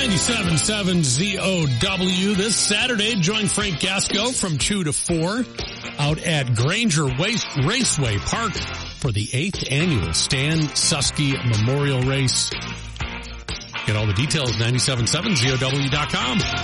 97.7 ZOW. This Saturday, join Frank Gasco from 2 to 4 out at Granger Raceway Park for the 8th annual Stan Susky Memorial Race. Get all the details, 97.7ZOW.com.